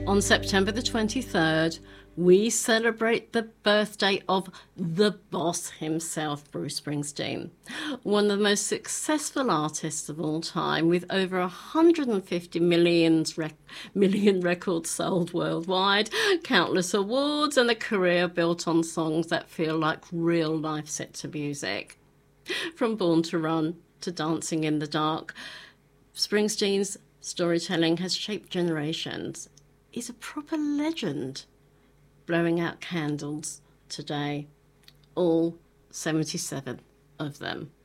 On September the 23rd, we celebrate the birthday of the boss himself, Bruce Springsteen, one of the most successful artists of all time, with over 150 million records sold worldwide, countless awards, and a career built on songs that feel like real life set to music. From Born to Run to Dancing in the Dark, Springsteen's storytelling has shaped generations. He's a proper legend, blowing out candles today, all 77 of them.